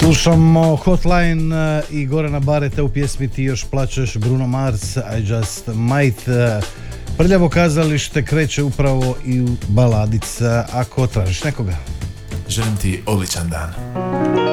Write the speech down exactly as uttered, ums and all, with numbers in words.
Slušamo Hotline i Gorana Bareta u pjesmi Ti još plačeš, Bruno Mars, I Just Might. Prljavo kazalište kreće upravo i u baladica Ako tražiš nekoga. Želim ti odličan dan.